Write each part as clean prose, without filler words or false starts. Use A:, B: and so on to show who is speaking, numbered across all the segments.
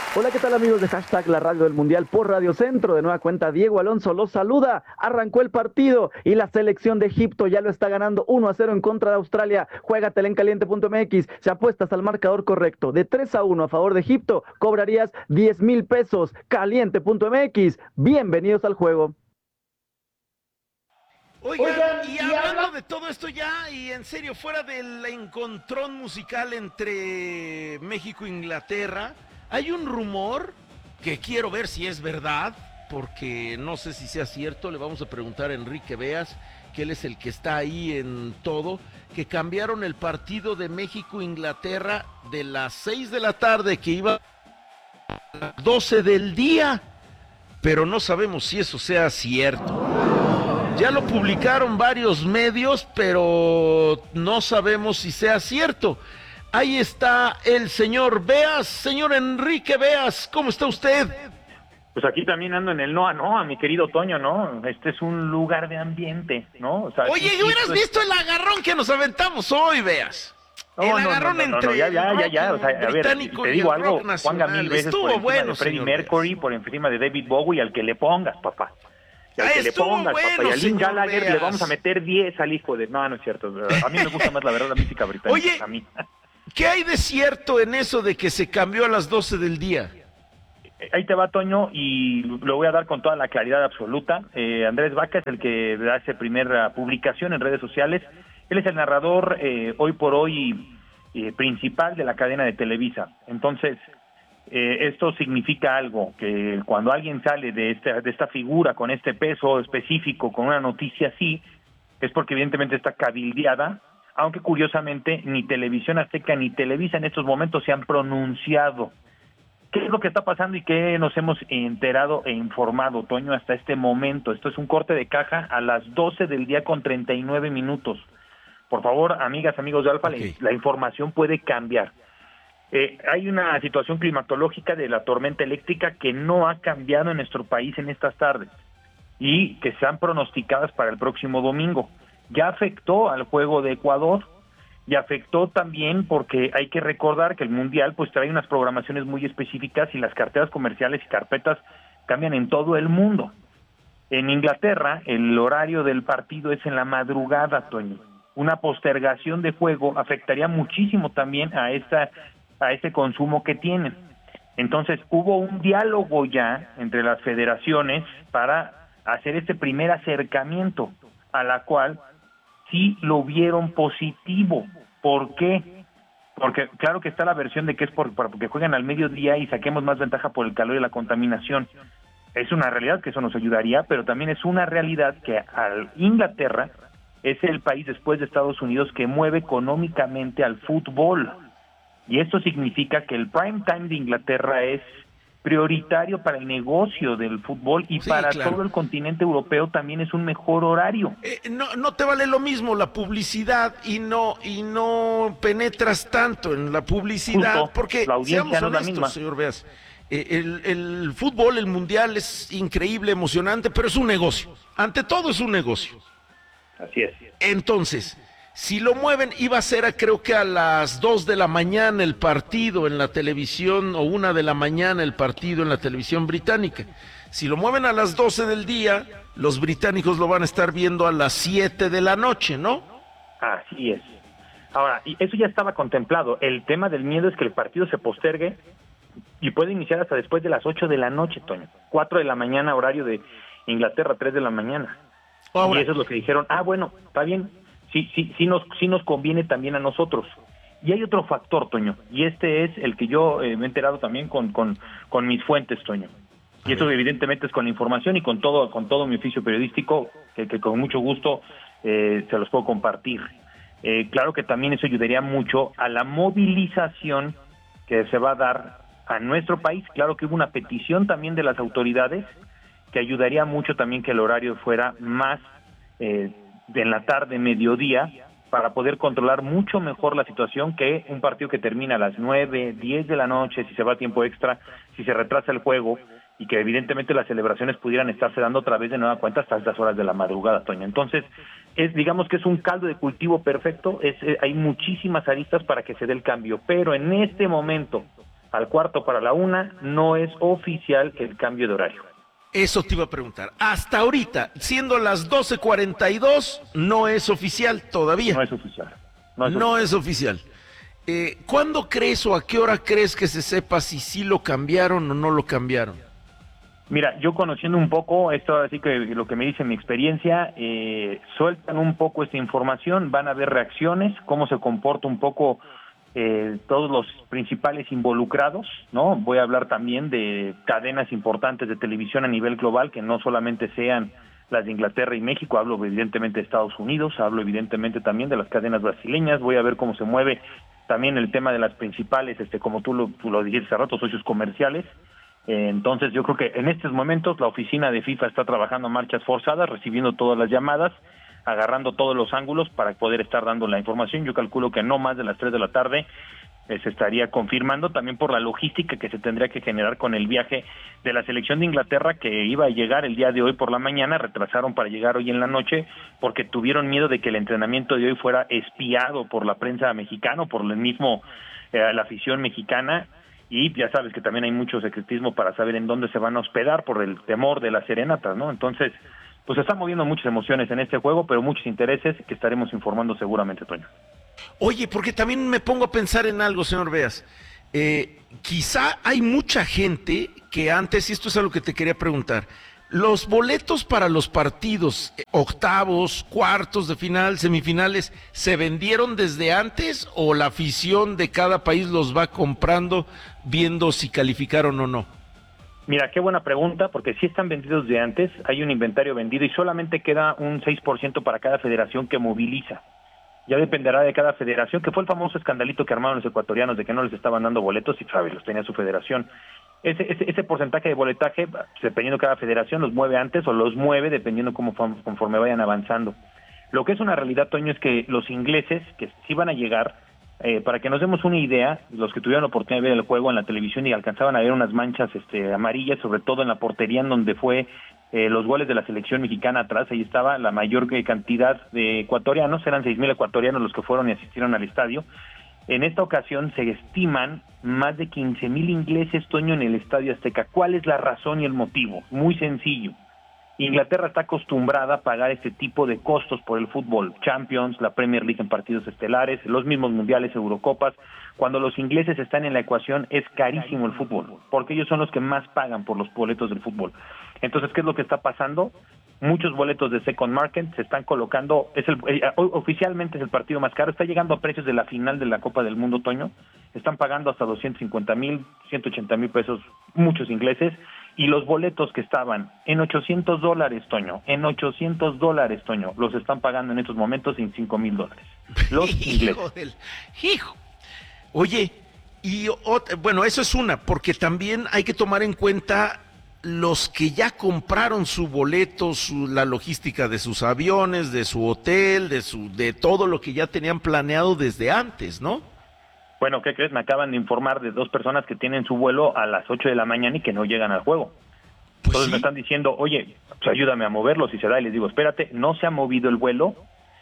A: Hola, ¿qué tal amigos de hashtag La Radio del Mundial por Radio Centro? De nueva cuenta, Diego Alonso los saluda. Arrancó el partido y la selección de Egipto ya lo está ganando 1-0 en contra de Australia. Juégatela en caliente.mx. Si apuestas al marcador correcto de 3-1 a favor de Egipto, cobrarías 10,000 pesos. Caliente.mx. Bienvenidos al juego.
B: Oigan, y hablando de todo esto ya, y en serio, fuera del encontrón musical entre México e Inglaterra, hay un rumor que quiero ver si es verdad, porque no sé si sea cierto, le vamos a preguntar a Enrique Beas, que él es el que está ahí en todo, que cambiaron el partido de México-Inglaterra de las 6 de la tarde, que iba a las 12 del día, pero no sabemos si eso sea cierto. Ya lo publicaron varios medios, pero no sabemos si sea cierto. Ahí está el señor Beas, señor Enrique Beas, ¿cómo está usted?
C: Pues aquí también ando en el Noa Noa, mi querido Toño, ¿no? Este es un lugar de ambiente, ¿no? O sea,
B: Oye, ¿y hubieras visto el agarrón que nos aventamos hoy, Beas?
C: No,
B: el agarrón entre
C: ya,
B: el
C: o sea, a ver,
B: británico
C: te
B: y
C: digo
B: el
C: algo,
B: rock
C: Juan
B: nacional.
C: mil veces
B: Estuvo
C: por encima
B: bueno,
C: de Freddie
B: señor
C: Mercury,
B: Beas.
C: por encima de David Bowie, al que le pongas, papá. Y al que le
B: Estuvo
C: pongas,
B: bueno,
C: papá. Y a Liam
B: señor
C: Gallagher
B: Beas.
C: le vamos a meter 10 al hijo de... No, no es cierto. A mí me gusta más, la verdad, la música británica.
B: Oye,
C: A mí.
B: ¿qué hay de cierto en eso de que se cambió a las 12 del día?
C: Ahí te va, Toño, y lo voy a dar con toda la claridad absoluta. Andrés Vaca es el que hace primera publicación en redes sociales. Él es el narrador hoy por hoy principal de la cadena de Televisa. Entonces, esto significa algo, que cuando alguien sale de esta figura con este peso específico, con una noticia así, es porque evidentemente está cabildeada, aunque curiosamente ni Televisión Azteca ni Televisa en estos momentos se han pronunciado. ¿Qué es lo que está pasando y qué nos hemos enterado e informado, Toño, hasta este momento? Esto es un corte de caja a las 12 del día con 39 minutos. Por favor, amigas, amigos de Alfa,
B: Okay.
C: la información puede cambiar. Hay una situación climatológica de la tormenta eléctrica que no ha cambiado en nuestro país en estas tardes y que están pronosticadas para el próximo domingo. Ya afectó al juego de Ecuador y afectó también porque hay que recordar que el Mundial pues trae unas programaciones muy específicas y las carteras comerciales y carpetas cambian en todo el mundo. En Inglaterra el horario del partido es en la madrugada, Toño. Una postergación de juego afectaría muchísimo también a ese consumo que tienen. Entonces hubo un diálogo ya entre las federaciones para hacer este primer acercamiento, a la cual sí lo vieron positivo. ¿Por qué? Porque claro que está la versión de que es porque juegan al mediodía y saquemos más ventaja por el calor y la contaminación. Es una realidad que eso nos ayudaría, pero también es una realidad que Inglaterra es el país después de Estados Unidos que mueve económicamente al fútbol. Y esto significa que el prime time de Inglaterra es prioritario para el negocio del fútbol y
B: Sí,
C: para
B: claro.
C: todo el continente europeo también es un mejor horario.
B: No te vale lo mismo la publicidad y no penetras tanto en la publicidad,
C: Justo,
B: porque
C: la audiencia
B: seamos
C: no es la
B: honestos,
C: misma.
B: señor Beas, el fútbol, el mundial es increíble, emocionante, pero es un negocio. Ante todo es un negocio.
C: Así es.
B: Entonces, si lo mueven, iba a ser creo que a las 2 de la mañana el partido en la televisión, o 1 de la mañana el partido en la televisión británica. Si lo mueven a las 12 del día, los británicos lo van a estar viendo a las 7 de la noche, ¿no?
C: Así es. Ahora, y eso ya estaba contemplado. El tema del miedo es que el partido se postergue y puede iniciar hasta después de las 8 de la noche, Toño. 4 de la mañana, horario de Inglaterra, 3 de la mañana.
B: Ahora,
C: Y eso es lo que dijeron. Bueno, está bien. Sí nos conviene también a nosotros. Y hay otro factor, Toño, y este es el que yo me he enterado también con mis fuentes, Toño. Y eso evidentemente es con la información y con todo mi oficio periodístico, que con mucho gusto se los puedo compartir. Claro que también eso ayudaría mucho a la movilización que se va a dar a nuestro país. Claro que hubo una petición también de las autoridades que ayudaría mucho también que el horario fuera más de en la tarde, mediodía, para poder controlar mucho mejor la situación que un partido que termina a las 9, 10 de la noche, si se va a tiempo extra, si se retrasa el juego, y que evidentemente las celebraciones pudieran estarse dando otra vez de nueva cuenta hasta estas horas de la madrugada, Toño. Entonces, digamos que es un caldo de cultivo perfecto, hay muchísimas aristas para que se dé el cambio, pero en este momento, al cuarto para la 1, no es oficial el cambio de horario.
B: Eso te iba a preguntar. Hasta ahorita, siendo las 12:42, no es oficial todavía.
C: No es oficial.
B: No es oficial. ¿Cuándo crees o a qué hora crees que se sepa si sí lo cambiaron o no lo cambiaron?
C: Mira, yo conociendo un poco, esto así que lo que me dice mi experiencia, sueltan un poco esta información, van a ver reacciones, cómo se comporta un poco todos los principales involucrados, ¿no? Voy a hablar también de cadenas importantes de televisión a nivel global, que no solamente sean las de Inglaterra y México, hablo evidentemente de Estados Unidos, hablo evidentemente también de las cadenas brasileñas, voy a ver cómo se mueve también el tema de las principales, como tú lo dijiste hace rato, socios comerciales. Entonces yo creo que en estos momentos la oficina de FIFA está trabajando a marchas forzadas, recibiendo todas las llamadas, agarrando todos los ángulos para poder estar dando la información. Yo calculo que no más de las 3 de la tarde se estaría confirmando, también por la logística que se tendría que generar con el viaje de la selección de Inglaterra, que iba a llegar el día de hoy por la mañana, retrasaron para llegar hoy en la noche porque tuvieron miedo de que el entrenamiento de hoy fuera espiado por la prensa mexicana, por el mismo la afición mexicana. Y ya sabes que también hay mucho secretismo para saber en dónde se van a hospedar por el temor de las serenatas, ¿no? Entonces, pues se están moviendo muchas emociones en este juego, pero muchos intereses que estaremos informando seguramente, Toño.
B: Oye, porque también me pongo a pensar en algo, señor Beas. Quizá hay mucha gente que antes, y esto es algo que te quería preguntar, los boletos para los partidos, octavos, cuartos de final, semifinales, ¿se vendieron desde antes o la afición de cada país los va comprando viendo si calificaron o no?
C: Mira, qué buena pregunta, porque sí están vendidos de antes, hay un inventario vendido y solamente queda un 6% para cada federación que moviliza. Ya dependerá de cada federación, que fue el famoso escandalito que armaron los ecuatorianos de que no les estaban dando boletos y, sabes, los tenía su federación. Ese porcentaje de boletaje, dependiendo de cada federación, los mueve antes o los mueve dependiendo conforme vayan avanzando. Lo que es una realidad, Toño, es que los ingleses, que sí van a llegar, para que nos demos una idea, los que tuvieron la oportunidad de ver el juego en la televisión y alcanzaban a ver unas manchas amarillas, sobre todo en la portería, en donde fue los goles de la selección mexicana atrás, ahí estaba la mayor cantidad de ecuatorianos, eran 6,000 ecuatorianos los que fueron y asistieron al estadio. En esta ocasión se estiman más de 15,000 ingleses, Toño, en el Estadio Azteca. ¿Cuál es la razón y el motivo? Muy sencillo. Inglaterra está acostumbrada a pagar este tipo de costos por el fútbol, Champions, la Premier League en partidos estelares, los mismos mundiales, Eurocopas. Cuando los ingleses están en la ecuación es carísimo el fútbol, porque ellos son los que más pagan por los boletos del fútbol. Entonces, ¿qué es lo que está pasando? Muchos boletos de Second Market se están colocando, oficialmente es el partido más caro, está llegando a precios de la final de la Copa del Mundo, Toño, están pagando hasta 250,000, 180,000 pesos muchos ingleses, y los boletos que estaban en $800, Toño, Toño, los están pagando en estos momentos en $5,000, los ingleses.
B: Hijo. Oye, bueno, eso es una, porque también hay que tomar en cuenta los que ya compraron su boleto, la logística de sus aviones, de su hotel, de todo lo que ya tenían planeado desde antes, ¿no?
C: Bueno, ¿qué crees? Me acaban de informar de 2 personas que tienen su vuelo a las 8 de la mañana y que no llegan al juego.
B: Pues
C: entonces
B: sí.
C: Me están diciendo, oye, pues ayúdame a moverlo si se da, y les digo, espérate, no se ha movido el vuelo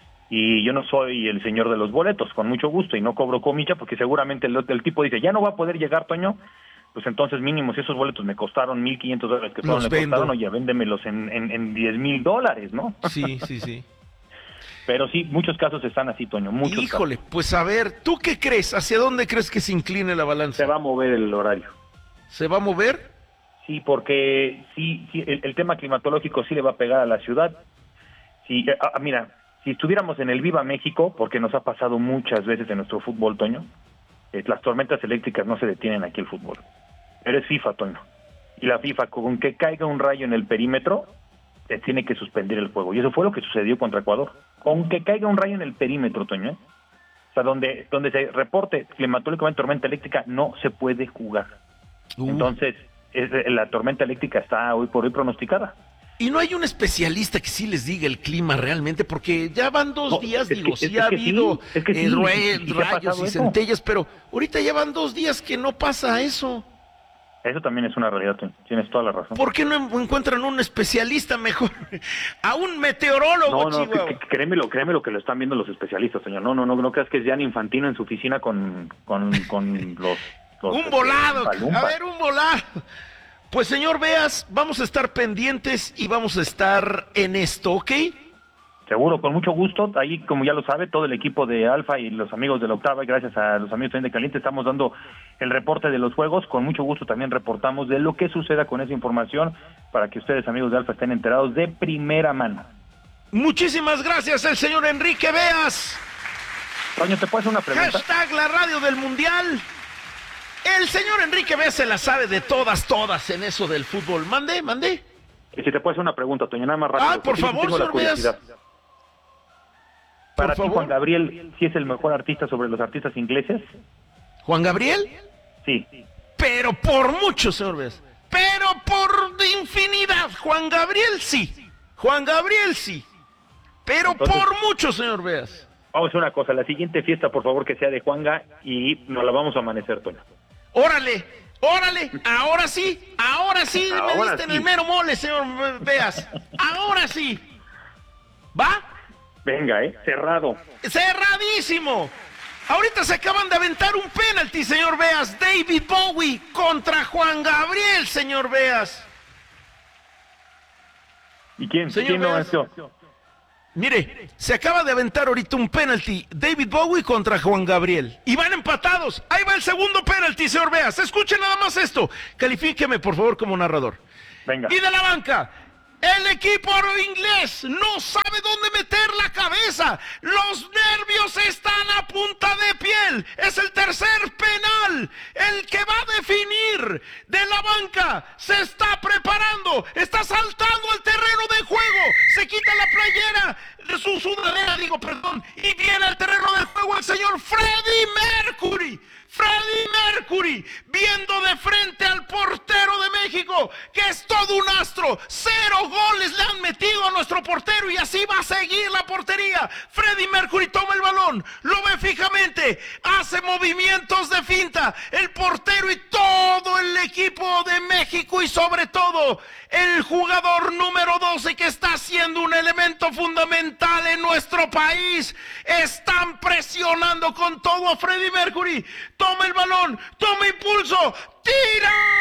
C: y yo no soy el señor de los boletos, con mucho gusto, y no cobro comilla, porque seguramente el tipo dice, ya no va a poder llegar, Toño. Pues entonces mínimo, si esos boletos me costaron $1,500 que fueron, me costaron, oye, véndemelos en $10,000, ¿no?
B: Sí, sí, sí.
C: Pero sí, muchos casos están así, Toño, muchos
B: Híjole,
C: casos.
B: pues a ver, ¿tú qué crees? ¿Hacia dónde crees que se incline la balanza?
C: Se va a mover el horario.
B: ¿Se va a mover?
C: Sí, porque sí el tema climatológico sí le va a pegar a la ciudad. Sí, mira, si estuviéramos en el Viva México, porque nos ha pasado muchas veces en nuestro fútbol, Toño, las tormentas eléctricas no se detienen aquí el fútbol. Pero es FIFA, Toño. Y la FIFA, con que caiga un rayo en el perímetro, tiene que suspender el juego. Y eso fue lo que sucedió contra Ecuador. Con que caiga un rayo en el perímetro, Toño, O sea, donde se reporte climatológicamente tormenta eléctrica, no se puede jugar. Entonces, la tormenta eléctrica está hoy por hoy pronosticada.
B: Y no hay un especialista que sí les diga el clima realmente, porque ya van 2 días, sí ha habido rayos y centellas, pero ahorita ya van 2 días que no pasa eso.
C: Eso también es una realidad, tienes toda la razón.
B: ¿Por qué no encuentran un especialista mejor? A un meteorólogo,
C: No, créeme lo que lo están viendo los especialistas, señor. No creas que es Gianni Infantino en su oficina con los
B: Un volado, a ver, un volado. Pues señor Beas, vamos a estar pendientes y vamos a estar en esto, ¿ok?
C: Seguro, con mucho gusto. Ahí, como ya lo sabe, todo el equipo de Alfa y los amigos de la Octava, y gracias a los amigos también de Caliente, estamos dando el reporte de los juegos. Con mucho gusto también reportamos de lo que suceda con esa información para que ustedes, amigos de Alfa, estén enterados de primera mano.
B: Muchísimas gracias, el señor Enrique Beas.
C: Toño, ¿te puedo hacer una pregunta?
B: Hashtag la radio del mundial. El señor Enrique Beas se la sabe de todas en eso del fútbol. Mande.
C: Y si te puedo hacer una pregunta, Toño, nada más rápido.
B: Ah, por favor,
C: tengo la
B: señor Beas.
C: curiosidad. Para ti,
B: favor.
C: Juan Gabriel, ¿sí es el mejor artista sobre los artistas ingleses?
B: ¿Juan Gabriel?
C: Sí.
B: Pero por mucho, señor Beas. Pero por infinidad. Juan Gabriel sí. Pero entonces, por mucho, señor Beas.
C: Vamos a hacer una cosa. La siguiente fiesta, por favor, que sea de Juanga y nos la vamos a amanecer, Toño.
B: Órale. Ahora sí. Me diste en el mero mole, señor Beas. Ahora sí. ¿Va?
C: Venga, cerrado.
B: Cerradísimo. Ahorita se acaban de aventar un penalti, señor Beas. David Bowie contra Juan Gabriel, señor Beas.
C: ¿Y quién
B: Señor
C: lo
B: Beas,
C: hizo?
B: Mire, se acaba de aventar ahorita un penalti. David Bowie contra Juan Gabriel. Y van empatados. Ahí va el segundo penalti, señor Beas. Escuchen nada más esto. Califíqueme, por favor, como narrador.
C: Venga.
B: Y de la banca. El equipo inglés no sabe dónde meter la cabeza. Los nervios están a punta de piel. Es el tercer penal. El que va a definir. De la banca se está preparando. Está saltando al terreno de juego. Se quita la playera. Su sudadera, y viene al terreno de juego el señor Freddie Mercury. Viendo de frente al portero de México, que es todo un astro. 0 goles le han metido a nuestro portero y así va a seguir la portería. Freddie Mercury toma el balón, lo ve fijamente, hace movimientos de finta. El portero y todo el equipo de México y sobre todo el jugador número 12 que está siendo un elemento fundamental en nuestro país, están presionando con todo a Freddie Mercury. Toma el balón, toma impulso, tira.